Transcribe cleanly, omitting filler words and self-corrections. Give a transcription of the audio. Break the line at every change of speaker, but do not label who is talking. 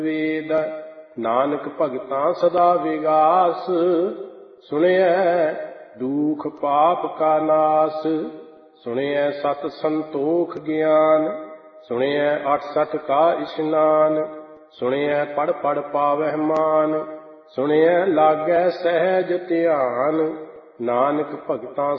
ਵੇਦ ਨਾਨਕ ਭਗਤਾਂ ਸਦਾ ਵਿਗਾਸ। ਸੁਣਿਐ ਦੁਖ ਪਾਪ ਕਾ ਨਾਸ, ਸੁਣਿਐ ਸਤ ਸੰਤੋਖ ਗਿਆਨ। ਸੁਣਿਐ 68 ਕਾ ਇਸ਼ਨਾਨ, ਸੁਣਿਐ ਪੜ ਪੜ ਪਾਵਹਿ ਮਾਨ। ਸੁਣਿਐ ਲਾਗੈ ਸਹਿਜ ਧਿਆਨ, ਨਾਨਕ ਭਗਤਾਂ